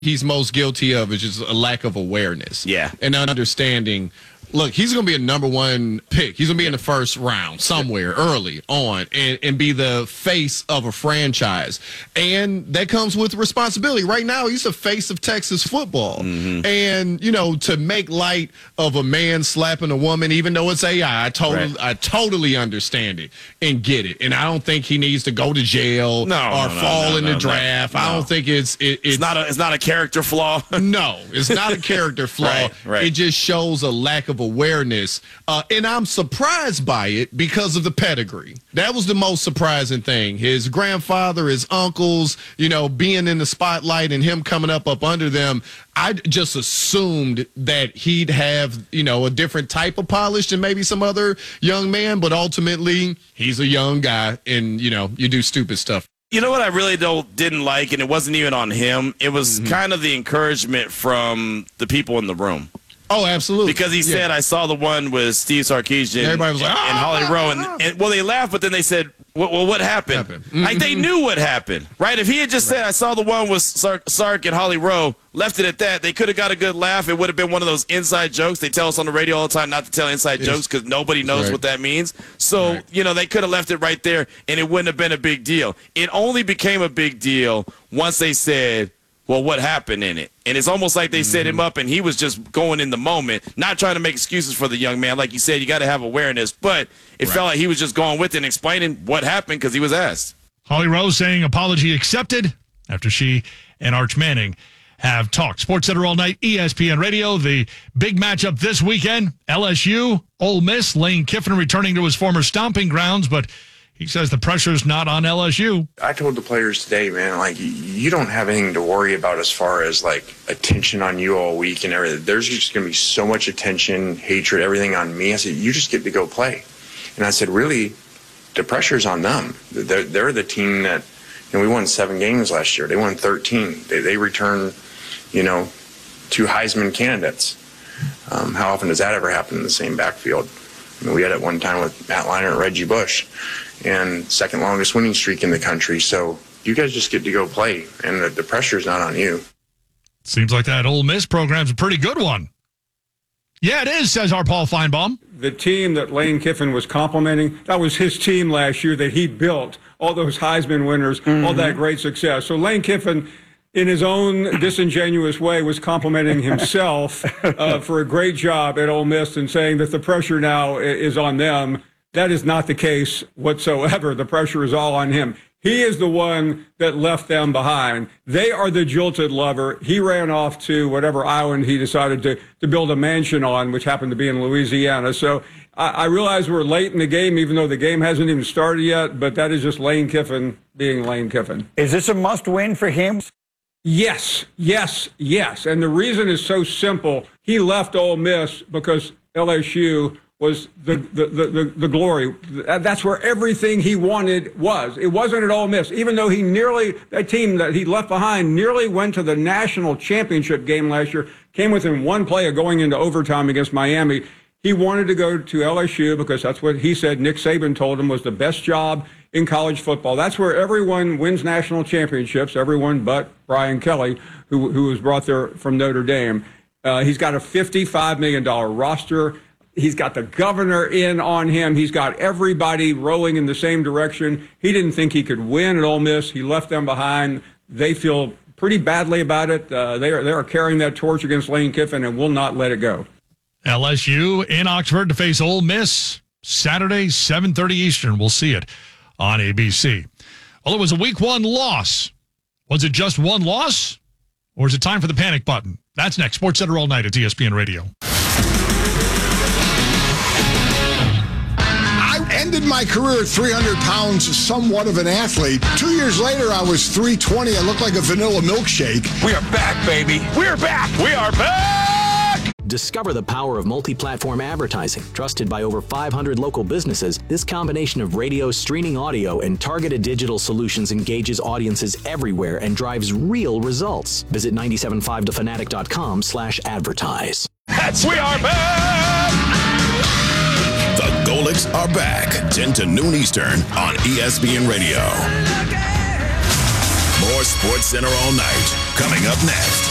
he's most guilty of is just a lack of awareness. Yeah. And understanding. Look, he's going to be a number one pick. He's going to be in the first round somewhere early on and be the face of a franchise. And that comes with responsibility. Right now, he's the face of Texas football. Mm-hmm. And, to make light of a man slapping a woman, even though it's AI, I totally understand it and get it. And I don't think he needs to go to jail or fall in the draft. I don't think it's not a character flaw. No, it's not a character flaw. Right. It just shows a lack of awareness, and I'm surprised by it because of the pedigree. That was the most surprising thing. His grandfather, his uncles, being in the spotlight and him coming up under them. I just assumed that he'd have, a different type of polish than maybe some other young man, but ultimately he's a young guy, and, you do stupid stuff. You know what I really didn't like, and it wasn't even on him? It was kind of the encouragement from the people in the room. Oh, absolutely. Because he said, I saw the one with Steve Sarkisian Everybody was like, and Holly Rowe. And they laughed, but then they said, well, what happened? Mm-hmm. Like, they knew what happened, right? If he had just said, I saw the one with Sark and Holly Rowe, left it at that, they could have got a good laugh. It would have been one of those inside jokes. They tell us on the radio all the time not to tell inside jokes because nobody knows what that means. So, they could have left it right there, and it wouldn't have been a big deal. It only became a big deal once they said, well, what happened in it? And it's almost like they set him up and he was just going in the moment, not trying to make excuses for the young man. Like you said, you got to have awareness. But it felt like he was just going with it and explaining what happened because he was asked. Holly Rowe saying apology accepted after she and Arch Manning have talked. SportsCenter all night, ESPN Radio. The big matchup this weekend, LSU, Ole Miss. Lane Kiffin returning to his former stomping grounds, but he says the pressure's not on LSU. I told the players today, man, you don't have anything to worry about as far as, attention on you all week and everything. There's just going to be so much attention, hatred, everything on me. I said, you just get to go play. And I said, really, the pressure's on them. They're the team that, we won 7 games last year. They won 13. They returned, 2 Heisman candidates. How often does that ever happen in the same backfield? We had it one time with Matt Leinart and Reggie Bush, and second longest winning streak in the country. So you guys just get to go play, and the pressure's not on you. Seems like that Ole Miss program's a pretty good one. Yeah, it is, says our Paul Feinbaum. The team that Lane Kiffin was complimenting, that was his team last year that he built, all those Heisman winners, all that great success. So Lane Kiffin, in his own disingenuous way, was complimenting himself for a great job at Ole Miss and saying that the pressure now is on them. That is not the case whatsoever. The pressure is all on him. He is the one that left them behind. They are the jilted lover. He ran off to whatever island he decided to build a mansion on, which happened to be in Louisiana. So I realize we're late in the game, even though the game hasn't even started yet, but that is just Lane Kiffin being Lane Kiffin. Is this a must-win for him? Yes. And the reason is so simple. He left Ole Miss because LSU was the glory. That's where everything he wanted was. It wasn't at Ole Miss, even though that team that he left behind nearly went to the national championship game last year, came within one play of going into overtime against Miami. He wanted to go to LSU because that's what he said Nick Saban told him was the best job in college football. That's where everyone wins national championships, everyone but Brian Kelly, who was brought there from Notre Dame. He's got a $55 million roster. He's got the governor in on him. He's got everybody rolling in the same direction. He didn't think he could win at Ole Miss. He left them behind. They feel pretty badly about it. They are carrying that torch against Lane Kiffin and will not let it go. LSU in Oxford to face Ole Miss Saturday, 7:30 Eastern. We'll see it on ABC. Well, it was a Week 1 loss. Was it just one loss? Or is it time for the panic button? That's next. SportsCenter all night at ESPN Radio. I ended my career at 300 pounds, somewhat of an athlete. 2 years later, I was 320. I looked like a vanilla milkshake. We are back, baby. We're back. We are back. Discover the power of multi-platform advertising. Trusted by over 500 local businesses, this combination of radio, streaming audio, and targeted digital solutions engages audiences everywhere and drives real results. Visit 975thefanatic.com/advertise. We are back! The Golics are back, 10 to noon Eastern on ESPN Radio. More SportsCenter all night, coming up next.